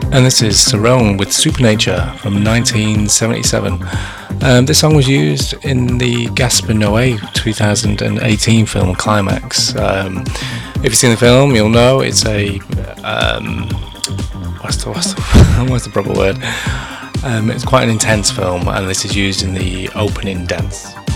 And this is Sarong with Supernature from 1977. This song was used in the Gaspar Noé 2018 film Climax. If you've seen the film, you'll know it's a what's the proper word? It's quite an intense film, and this is used in the opening dance.